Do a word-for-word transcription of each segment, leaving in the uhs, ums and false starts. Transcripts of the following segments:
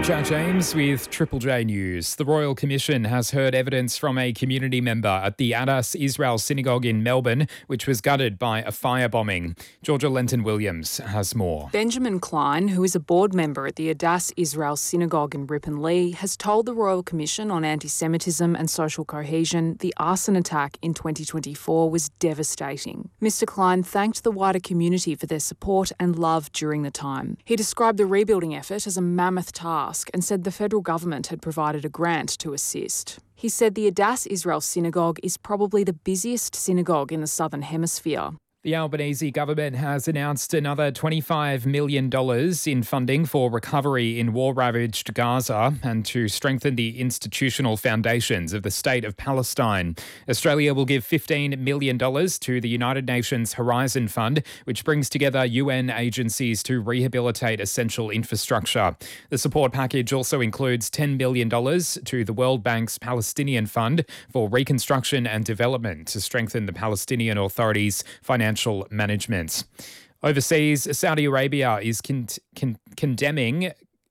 Jack James with Triple J News. The Royal Commission has heard evidence from a community member at the Adas Israel Synagogue in Melbourne, which was gutted by a firebombing. Georgia Lenton-Williams has more. Benjamin Klein, who is a board member at the Adas Israel Synagogue in Ripponlea, has told the Royal Commission on Anti-Semitism and Social Cohesion the arson attack in twenty twenty-four was devastating. Mister Klein thanked the wider community for their support and love during the time. He described the rebuilding effort as a mammoth task and said the federal government had provided a grant to assist. He said the Adas Israel Synagogue is probably the busiest synagogue in the Southern Hemisphere. The Albanese government has announced another twenty-five million dollars in funding for recovery in war-ravaged Gaza and to strengthen the institutional foundations of the State of Palestine. Australia will give fifteen million dollars to the United Nations Horizon Fund, which brings together U N agencies to rehabilitate essential infrastructure. The support package also includes ten million dollars to the World Bank's Palestinian Fund for reconstruction and development to strengthen the Palestinian Authority's financial management. Overseas, Saudi Arabia is con- con- condemning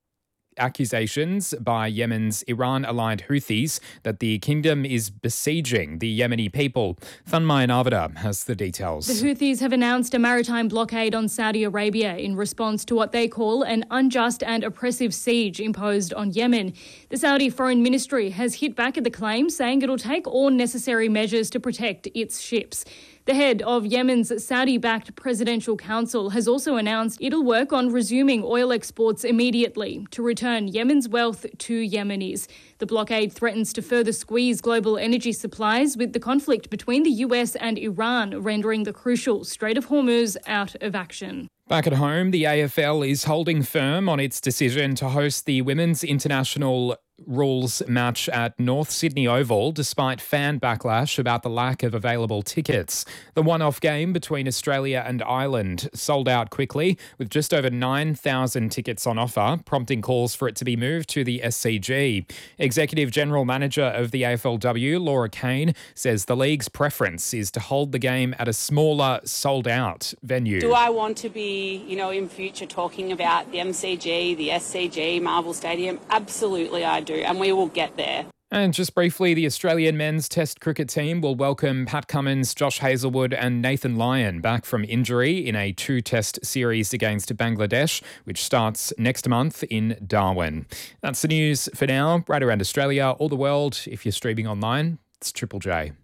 accusations by Yemen's Iran-aligned Houthis that the kingdom is besieging the Yemeni people. Thanmai Navada has the details. The Houthis have announced a maritime blockade on Saudi Arabia in response to what they call an unjust and oppressive siege imposed on Yemen. The Saudi Foreign Ministry has hit back at the claim, saying it'll take all necessary measures to protect its ships. The head of Yemen's Saudi-backed Presidential Council has also announced it'll work on resuming oil exports immediately to return Yemen's wealth to Yemenis. The blockade threatens to further squeeze global energy supplies, with the conflict between the U S and Iran rendering the crucial Strait of Hormuz out of action. Back at home, the A F L is holding firm on its decision to host the Women's International Rules match at North Sydney Oval, despite fan backlash about the lack of available tickets. The one-off game between Australia and Ireland sold out quickly, with just over nine thousand tickets on offer, prompting calls for it to be moved to the S C G. Executive General Manager of the A F L W, Laura Kane, says the league's preference is to hold the game at a smaller, sold-out venue. Do I want to be, you know, in future talking about the M C G, the S C G, Marvel Stadium? Absolutely I do, and we will get there. And just briefly, the Australian men's Test cricket team will welcome Pat Cummins, Josh Hazlewood and Nathan Lyon back from injury in a two-test series against Bangladesh, which starts next month in Darwin. That's the news for now. Right around Australia, all the world, if you're streaming online, it's Triple J.